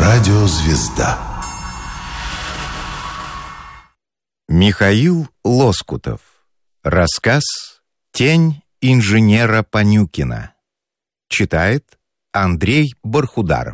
Радиозвезда. Михаил Лоскутов. Рассказ «Тень инженера Панюкина». Читает Андрей Бархударов.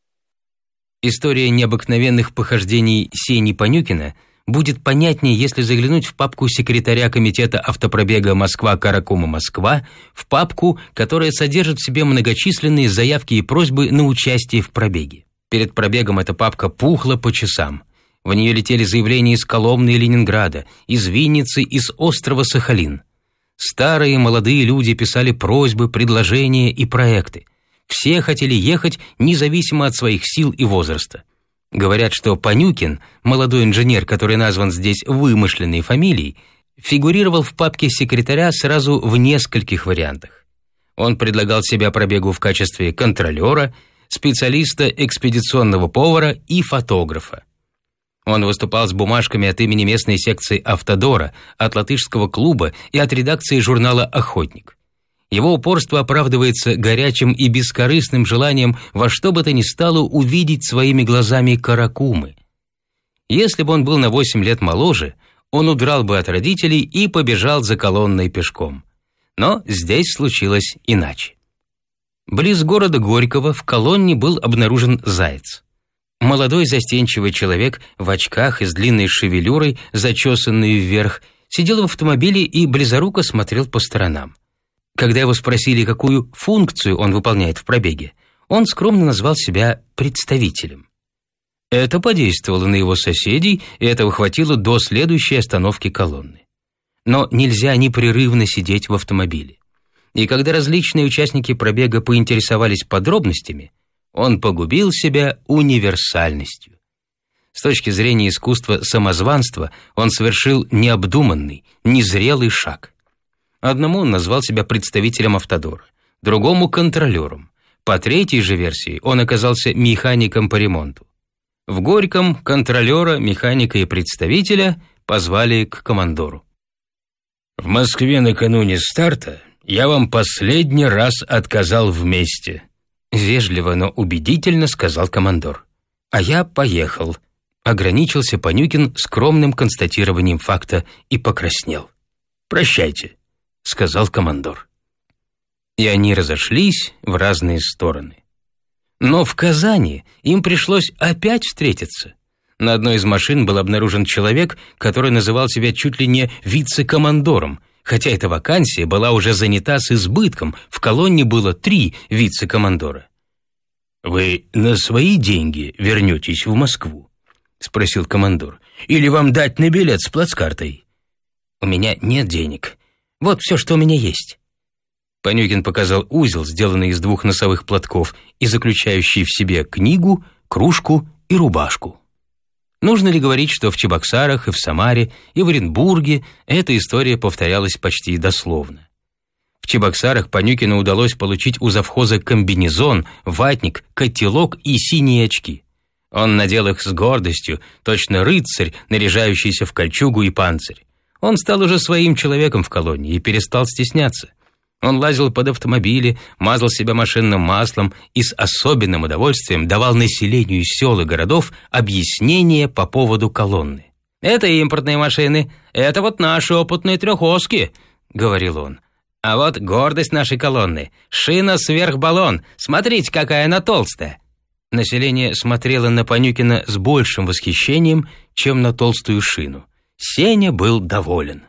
История необыкновенных похождений Сени Панюкина будет понятнее, если заглянуть в папку секретаря комитета автопробега Москва-Каракума-Москва, в папку, которая содержит в себе многочисленные заявки и просьбы на участие в пробеге. Перед пробегом эта папка пухла по часам. В нее летели заявления из Коломны и Ленинграда, из Винницы, из острова Сахалин. Старые и молодые люди писали просьбы, предложения и проекты. Все хотели ехать независимо от своих сил и возраста. Говорят, что Панюкин, молодой инженер, который назван здесь вымышленной фамилией, фигурировал в папке секретаря сразу в нескольких вариантах. Он предлагал себя пробегу в качестве контролера, специалиста, экспедиционного повара и фотографа. Он выступал с бумажками от имени местной секции «Автодора», от латышского клуба и от редакции журнала «Охотник». Его упорство оправдывается горячим и бескорыстным желанием во что бы то ни стало увидеть своими глазами Каракумы. Если бы он был на 8 лет моложе, он удрал бы от родителей и побежал за колонной пешком. Но здесь случилось иначе. Близ города Горького в колонне был обнаружен заяц. Молодой застенчивый человек в очках и с длинной шевелюрой, зачесанной вверх, сидел в автомобиле и близоруко смотрел по сторонам. Когда его спросили, какую функцию он выполняет в пробеге, он скромно назвал себя представителем. Это подействовало на его соседей, и этого хватило до следующей остановки колонны. Но нельзя непрерывно сидеть в автомобиле. И когда различные участники пробега поинтересовались подробностями, он погубил себя универсальностью. С точки зрения искусства самозванства он совершил необдуманный, незрелый шаг. Одному он назвал себя представителем автодора, другому — контролером. По третьей же версии он оказался механиком по ремонту. В Горьком контролера, механика и представителя позвали к командору. «В Москве накануне старта я вам последний раз отказал вместе», — вежливо, но убедительно сказал командор. «А я поехал», — ограничился Панюкин скромным констатированием факта и покраснел. «Прощайте», — сказал командор. И они разошлись в разные стороны. Но в Казани им пришлось опять встретиться. На одной из машин был обнаружен человек, который называл себя чуть ли не вице-командором, хотя эта вакансия была уже занята с избытком, в колонне было 3 вице-командора. «Вы на свои деньги вернетесь в Москву?» — спросил командор. «Или вам дать на билет с плацкартой?» «У меня нет денег. Вот все, что у меня есть». Панюкин показал узел, сделанный из 2 носовых платков и заключающий в себе книгу, кружку и рубашку. Нужно ли говорить, что в Чебоксарах и в Самаре и в Оренбурге эта история повторялась почти дословно. В Чебоксарах Панюкину удалось получить у завхоза комбинезон, ватник, котелок и синие очки. Он надел их с гордостью, точно рыцарь, наряжающийся в кольчугу и панцирь. Он стал уже своим человеком в колонии и перестал стесняться. Он лазил под автомобили, мазал себя машинным маслом и с особенным удовольствием давал населению сел и городов объяснения по поводу колонны. «Это импортные машины, это вот наши опытные трехоски», — говорил он. «А вот гордость нашей колонны — шина сверхбаллон, смотрите, какая она толстая». Население смотрело на Панюкина с большим восхищением, чем на толстую шину. Сеня был доволен.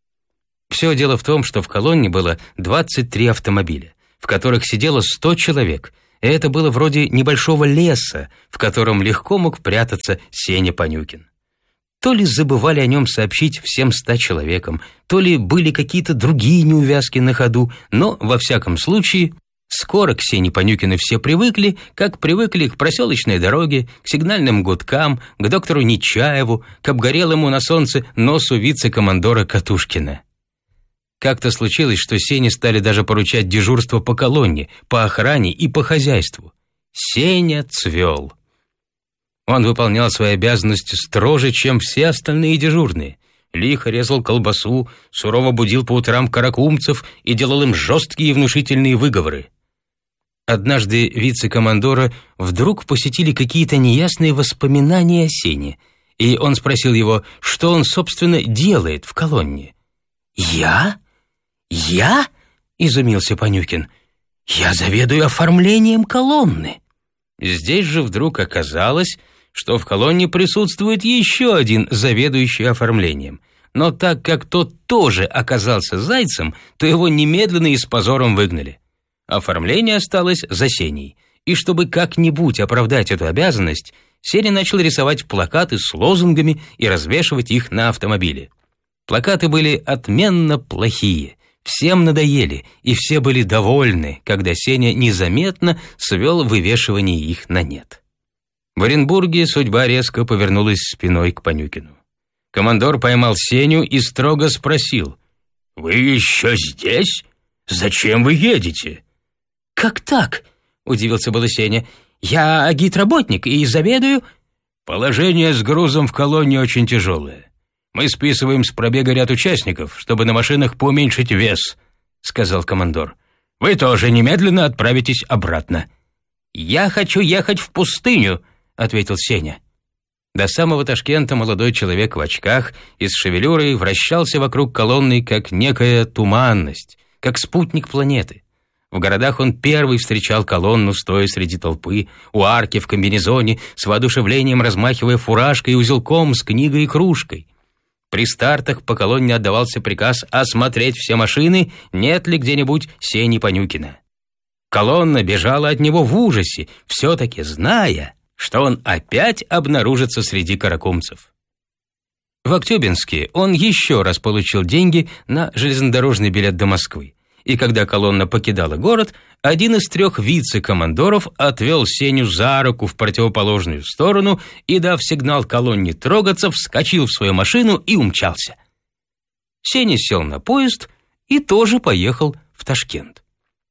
Все дело в том, что в колонне было 23 автомобиля, в которых сидело 100 человек, и это было вроде небольшого леса, в котором легко мог прятаться Сеня Панюкин. То ли забывали о нем сообщить всем 100 человекам, то ли были какие-то другие неувязки на ходу, но, во всяком случае, скоро к Сене Панюкину все привыкли, как привыкли к проселочной дороге, к сигнальным гудкам, к доктору Нечаеву, к обгорелому на солнце носу вице-командора Катушкина. Как-то случилось, что Сене стали даже поручать дежурство по колонне, по охране и по хозяйству. Сеня цвел. Он выполнял свои обязанности строже, чем все остальные дежурные. Лихо резал колбасу, сурово будил по утрам каракумцев и делал им жесткие и внушительные выговоры. Однажды вице-командора вдруг посетили какие-то неясные воспоминания о Сене, и он спросил его, что он, собственно, делает в колонне. «Я? Я?» — изумился Панюкин. «Я заведую оформлением колонны». Здесь же вдруг оказалось, что в колонне присутствует еще один заведующий оформлением. Но так как тот тоже оказался зайцем, то его немедленно и с позором выгнали. Оформление осталось за Сеней. И чтобы как-нибудь оправдать эту обязанность, Сеня начал рисовать плакаты с лозунгами и развешивать их на автомобиле. Плакаты были отменно плохие, всем надоели, и все были довольны, когда Сеня незаметно свел вывешивание их на нет. В Оренбурге судьба резко повернулась спиной к Панюкину. Командор поймал Сеню и строго спросил: «Вы еще здесь? Зачем вы едете?» «Как так?» — удивился было Сеня. «Я агитработник и заведую...» «Положение с грузом в колонне очень тяжелое. Мы списываем с пробега ряд участников, чтобы на машинах поуменьшить вес», — сказал командор. «Вы тоже немедленно отправитесь обратно». «Я хочу ехать в пустыню», — ответил Сеня. До самого Ташкента молодой человек в очках и с шевелюрой вращался вокруг колонны как некая туманность, как спутник планеты. В городах он первый встречал колонну, стоя среди толпы, у арки в комбинезоне, с воодушевлением размахивая фуражкой и узелком с книгой и кружкой. При стартах по колонне отдавался приказ осмотреть все машины, нет ли где-нибудь Сени Панюкина. Колонна бежала от него в ужасе, все-таки зная, что он опять обнаружится среди каракумцев. В Актюбинске он еще раз получил деньги на железнодорожный билет до Москвы. И когда колонна покидала город, один из 3 вице-командоров отвел Сеню за руку в противоположную сторону и, дав сигнал колонне трогаться, вскочил в свою машину и умчался. Сеня сел на поезд и тоже поехал в Ташкент.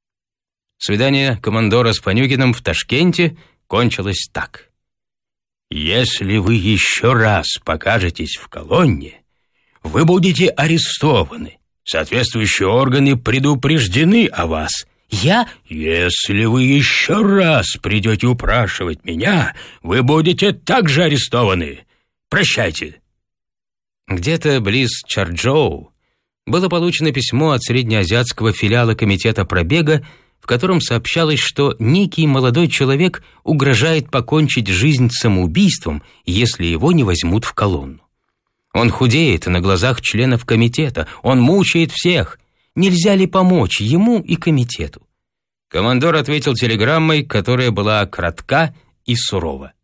Свидание командора с Панюкиным в Ташкенте кончилось так. «Если вы еще раз покажетесь в колонне, вы будете арестованы. Соответствующие органы предупреждены о вас. Если вы еще раз придете упрашивать меня, вы будете также арестованы. Прощайте». Где-то близ Чарджоу было получено письмо от среднеазиатского филиала комитета пробега, в котором сообщалось, что некий молодой человек угрожает покончить жизнь самоубийством, если его не возьмут в колонну. Он худеет на глазах членов комитета, он мучает всех. Нельзя ли помочь ему и комитету? Командор ответил телеграммой, которая была кратка и сурова.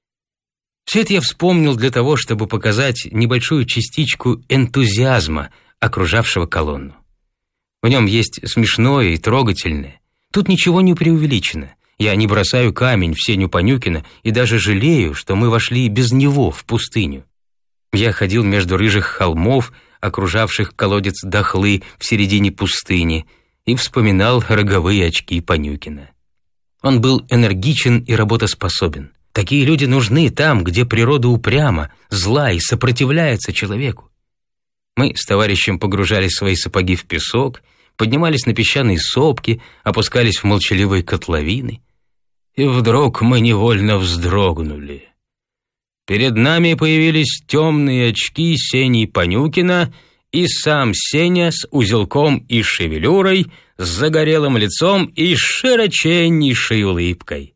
Все это я вспомнил для того, чтобы показать небольшую частичку энтузиазма, окружавшего колонну. В нем есть смешное и трогательное. Тут ничего не преувеличено. Я не бросаю камень в Сеню Панюкина и даже жалею, что мы вошли без него в пустыню. Я ходил между рыжих холмов, окружавших колодец Дахлы в середине пустыни, и вспоминал роговые очки Панюкина. Он был энергичен и работоспособен. Такие люди нужны там, где природа упряма, зла и сопротивляется человеку. Мы с товарищем погружали свои сапоги в песок, поднимались на песчаные сопки, опускались в молчаливые котловины. И вдруг мы невольно вздрогнули. Перед нами появились темные очки Сени Панюкина и сам Сеня с узелком и шевелюрой, с загорелым лицом и широченнейшей улыбкой.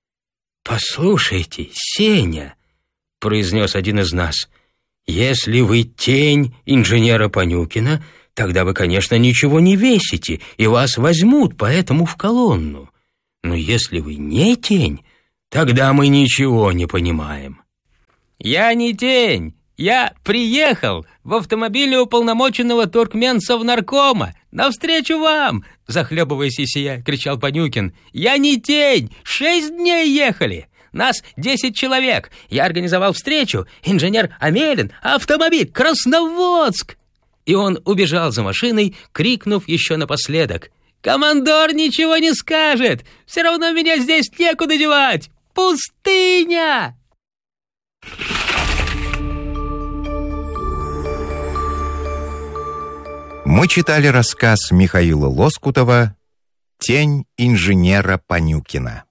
«Послушайте, Сеня», — произнес один из нас, — «если вы тень инженера Панюкина, тогда вы, конечно, ничего не весите, и вас возьмут поэтому в колонну. Но если вы не тень, тогда мы ничего не понимаем». «Я не тень, я приехал в автомобиле уполномоченного туркменцев-наркома навстречу вам!» Захлебываясь и сия, кричал Панюкин. «Я не тень, 6 дней ехали! Нас 10 человек! Я организовал встречу, инженер Амелин, автомобиль Красноводск!» И он убежал за машиной, крикнув еще напоследок: «Командор ничего не скажет! Все равно меня здесь некуда девать! Пустыня!» Мы читали рассказ Михаила Лоскутова Тень инженера Панюкина.